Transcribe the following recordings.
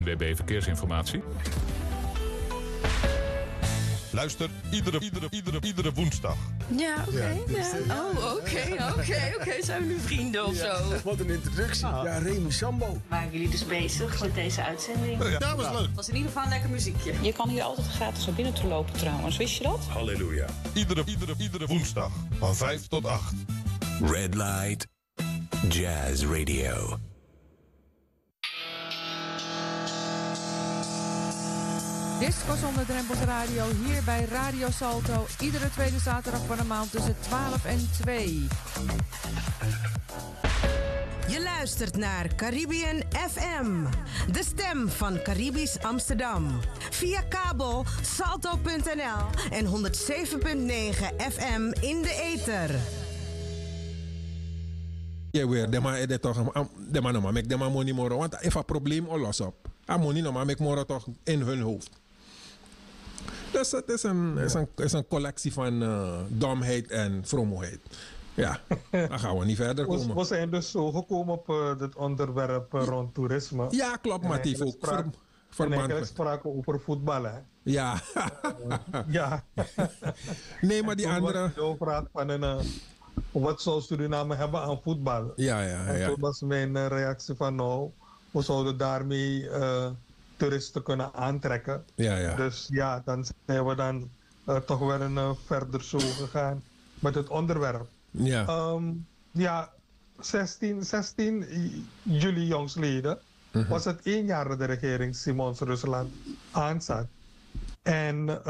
WB Verkeersinformatie. Luister iedere woensdag. Ja, oké. Oh, oké. Zijn we nu vrienden of zo? Wat een introductie. Oh. Ja, Remy Sambo. Waren jullie dus bezig met deze uitzending? Ja, was leuk. Het was in ieder geval een lekker muziekje. Je kan hier altijd gratis naar binnen toe lopen trouwens. Wist je dat? Halleluja. Iedere woensdag van 5 tot 8. Red Light Jazz Radio. Disco zonder drempels radio hier bij Radio Salto. Iedere tweede zaterdag van de maand tussen 12 en 2. Je luistert naar Caribbean FM. De stem van Caribisch Amsterdam. Via kabel salto.nl en 107.9 FM in de ether. Ja, weer, de man nog de man money moro, want even een probleem los op. Money nog maar mek moro toch in hun hoofd. Dus het is een collectie van domheid en vroomheid. Ja, dan gaan we niet verder komen. We zijn dus zo gekomen op dit onderwerp rond toerisme. Ja, klopt, Matief. Ook eigenlijk spraken we over voetbal, hè? Ja. Ja. Nee, maar die andere... Je vraagt van wat zou Suriname hebben aan voetbal? Ja. Toen was mijn reactie van nou, we zouden daarmee toeristen kunnen aantrekken. Ja. Dus ja, dan zijn we dan toch wel verder zo gegaan met het onderwerp. Ja. 16 juli jongstleden was het 1 jaar dat de regering Simons Rusland aanzat. En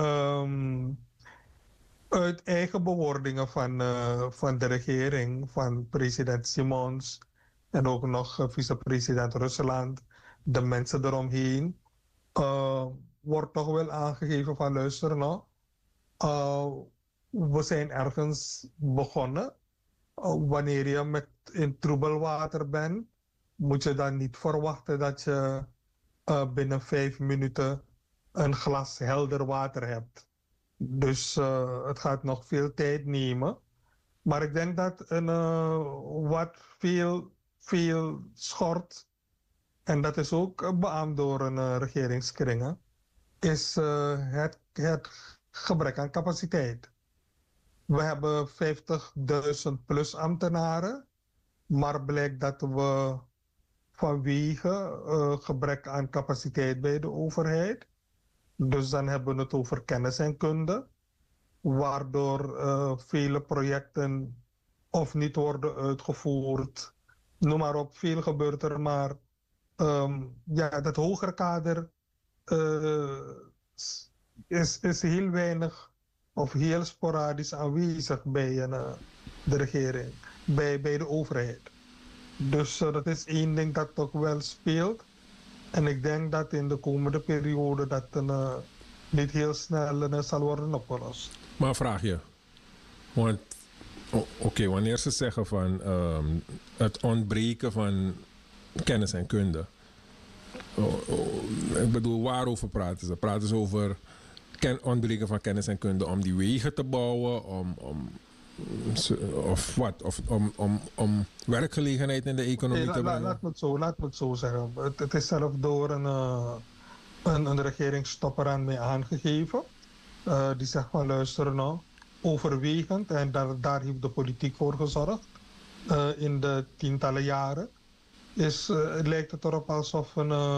uit eigen bewoordingen van de regering, van president Simons en ook nog vicepresident Rusland, de mensen eromheen, wordt toch wel aangegeven van luister nou, we zijn ergens begonnen. Wanneer je in troebel water bent, moet je dan niet verwachten dat je binnen 5 minuten een glas helder water hebt. Dus het gaat nog veel tijd nemen. Maar ik denk dat wat veel schort, en dat is ook beaamd door een regeringskringen, is het gebrek aan capaciteit. We hebben 50.000 plus ambtenaren, maar blijkt dat we vanwege gebrek aan capaciteit bij de overheid, dus dan hebben we het over kennis en kunde, waardoor vele projecten of niet worden uitgevoerd. Noem maar op, veel gebeurt er, maar dat hogere kader is heel weinig of heel sporadisch aanwezig bij de regering, bij de overheid. Dus dat is één ding dat toch wel speelt. En ik denk dat in de komende periode dat niet heel snel zal worden opgelost. Maar een vraagje. Want wanneer ze zeggen van het ontbreken van kennis en kunde. Ik bedoel, waarover praten ze? Praten ze over ontbreken van kennis en kunde om die wegen te bouwen, om werkgelegenheid in de economie te brengen? Laat me het zo zeggen. Het is zelf door een regeringstopper aan mij aangegeven. Die zegt van luister nou, overwegend, en daar heeft de politiek voor gezorgd in de tientallen jaren, lijkt het erop alsof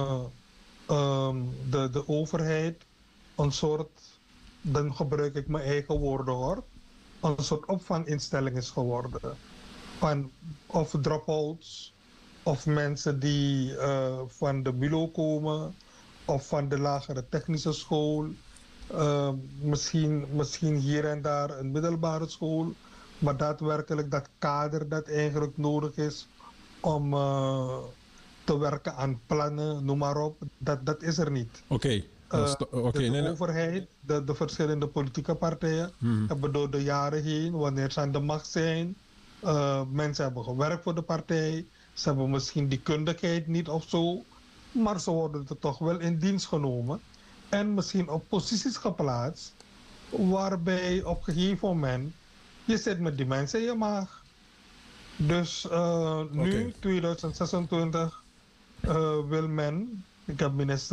de overheid een soort, dan gebruik ik mijn eigen woorden hoor, een soort opvanginstelling is geworden. Van of drop-outs, of mensen die van de MULO komen, of van de lagere technische school, misschien hier en daar een middelbare school, maar daadwerkelijk dat kader dat eigenlijk nodig is om te werken aan plannen, noem maar op, dat is er niet. De overheid, de verschillende politieke partijen hebben door de jaren heen, wanneer ze aan de macht zijn, mensen hebben gewerkt voor de partij, ze hebben misschien die kundigheid niet of zo, maar ze worden er toch wel in dienst genomen en misschien op posities geplaatst, waarbij op een gegeven moment je zit met die mensen in je maag. Dus nu, 2026, wil men Ik heb minister